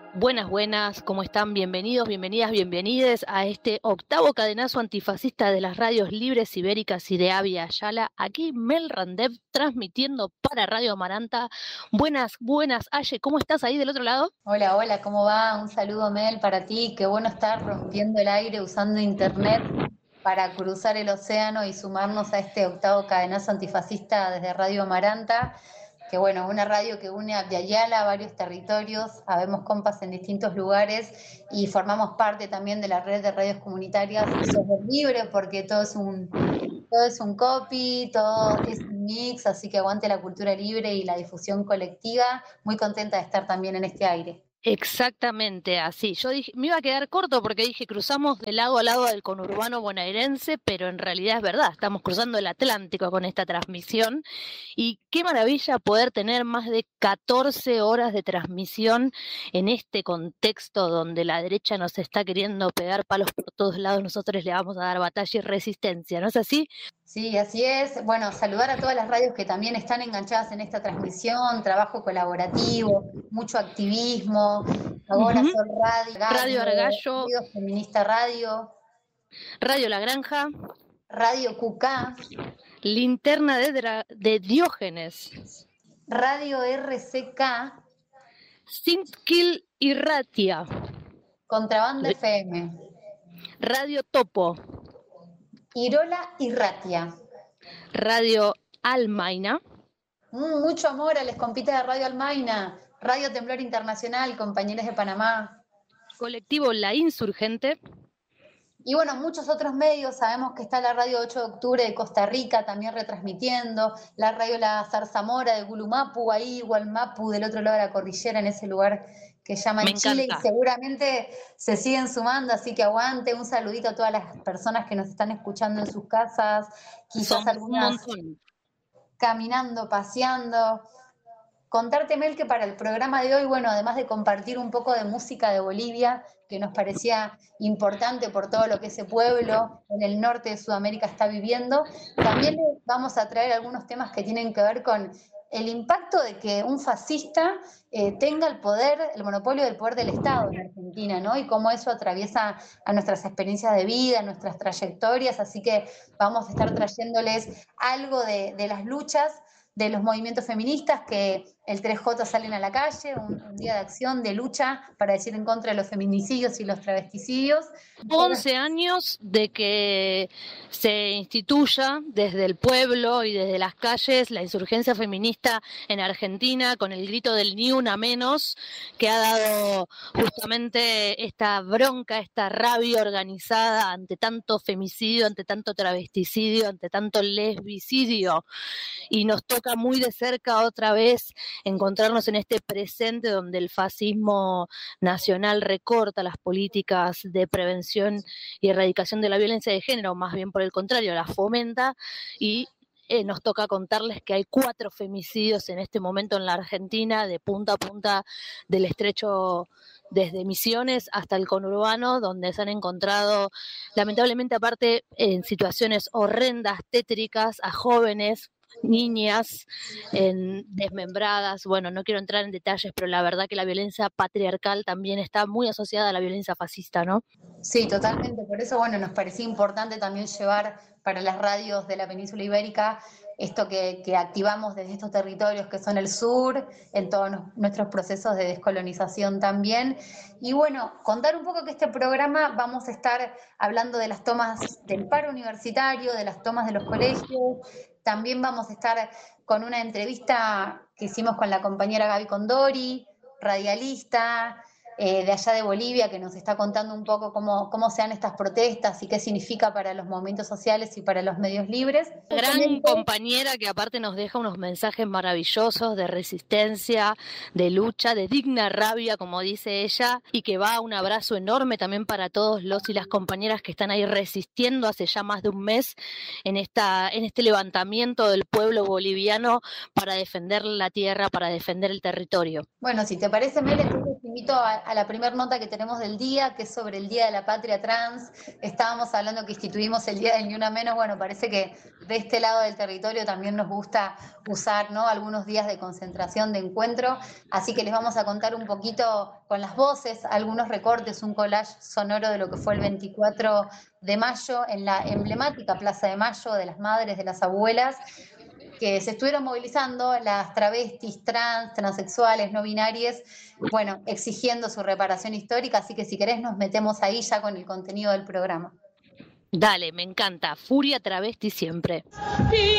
Buenas, buenas, ¿cómo están? Bienvenidos, bienvenidas, bienvenides a este octavo cadenazo antifascista de las radios libres ibéricas y de Avia Yala. Aquí Mel Randev transmitiendo para Radio Amaranta. Buenas, buenas, Aye, ¿cómo estás ahí del otro lado? Hola, hola, ¿cómo va? Un saludo, Mel, para ti. Qué bueno estar rompiendo el aire usando internet para cruzar el océano y sumarnos a este octavo cadenazo antifascista desde Radio Amaranta, que bueno, una radio que une a Viayala a varios territorios, habemos compas en distintos lugares y formamos parte también de la red de radios comunitarias software libre porque todo es un copy, todo es un mix, así que aguante la cultura libre y la difusión colectiva. Muy contenta de estar también en este aire. Exactamente así. Yo dije, me iba a quedar corto porque dije cruzamos de lado a lado del conurbano bonaerense, pero en realidad es verdad, estamos cruzando el Atlántico con esta transmisión y qué maravilla poder tener más de 14 horas de transmisión en este contexto donde la derecha nos está queriendo pegar palos por todos lados, nosotros le vamos a dar batalla y resistencia, ¿no es así? Sí, así es. Bueno, saludar a todas las radios que también están enganchadas en esta transmisión, trabajo colaborativo, mucho activismo, Agora Ujú. Sol Radio, Radio Gallo, Argallo, Ruido Feminista Radio, Radio La Granja, Radio QK, Linterna de Diógenes, Radio RCK, Sintkill y Ratia, Contrabanda FM, Radio Topo, Irola y Ratia. Radio Almaina, Mucho amor a les compitas de Radio Almaina, Radio Temblor Internacional, compañeros de Panamá. Colectivo La Insurgente, Y bueno, muchos otros medios, sabemos que está la radio 8 de octubre de Costa Rica también retransmitiendo, la radio La Zarzamora de Gulumapu, ahí Gualmapu, del otro lado de la cordillera, en ese lugar que me llaman Chile, y encanta. seguramente se siguen sumando, así que aguante, un saludito a todas las personas que nos están escuchando en sus casas, quizás Somos un algunas montón. caminando, paseando. Contarte, Mel, que para el programa de hoy, bueno, además de compartir un poco de música de Bolivia, que nos parecía importante por todo lo que ese pueblo en el norte de Sudamérica está viviendo, también le vamos a traer algunos temas que tienen que ver con el impacto de que un fascista tenga el poder, el monopolio del poder del Estado en Argentina, ¿no? Y cómo eso atraviesa a nuestras experiencias de vida, a nuestras trayectorias, así que vamos a estar trayéndoles algo de las luchas de los movimientos feministas, que el 3J salen a la calle, un día de acción, de lucha para decir en contra de los feminicidios y los travesticidios. 11 años de que se instituya desde el pueblo y desde las calles la insurgencia feminista en Argentina con el grito del ni una menos, que ha dado justamente esta bronca, esta rabia organizada ante tanto femicidio, ante tanto travesticidio, ante tanto lesbicidio. Y nos toca muy de cerca otra vez encontrarnos en este presente donde el fascismo nacional recorta las políticas de prevención y erradicación de la violencia de género, más bien por el contrario, la fomenta y nos toca contarles que hay 4 femicidios en este momento en la Argentina, de punta a punta del estrecho desde Misiones hasta el conurbano, donde se han encontrado, lamentablemente aparte, en situaciones horrendas, tétricas, a jóvenes, niñas desmembradas. Bueno, no quiero entrar en detalles, pero la verdad que la violencia patriarcal también está muy asociada a la violencia fascista, ¿no? Sí, totalmente. Por eso, bueno, nos parecía importante también llevar para las radios de la península ibérica esto que activamos desde estos territorios que son el sur, en todos nuestros procesos de descolonización también. Y bueno, contar un poco que este programa vamos a estar hablando de las tomas del paro universitario, de las tomas de los colegios. También vamos a estar con una entrevista que hicimos con la compañera Gaby Condori, radialista, de allá de Bolivia, que nos está contando un poco cómo se dan estas protestas y qué significa para los movimientos sociales y para los medios libres. Gran Justamente, compañera que aparte nos deja unos mensajes maravillosos de resistencia, de lucha, de digna rabia, como dice ella, y que va un abrazo enorme también para todos los y las compañeras que están ahí resistiendo hace ya más de un mes en este levantamiento del pueblo boliviano para defender la tierra, para defender el territorio. bueno, si te parece, Mel, entonces te invito a a la primera nota que tenemos del día, que es sobre el Día de la Patria Trans. Estábamos hablando que instituimos el Día del Ni Una Menos. Bueno, parece que de este lado del territorio también nos gusta usar, ¿no?, algunos días de concentración, de encuentro. Así que les vamos a contar un poquito con las voces, algunos recortes, un collage sonoro de lo que fue el 24 de mayo en la emblemática Plaza de Mayo de las Madres, de las Abuelas, que se estuvieron movilizando las travestis, trans, transexuales, no binarias, bueno, exigiendo su reparación histórica. Así que si querés nos metemos ahí ya con el contenido del programa. Dale, me encanta. Furia travesti siempre.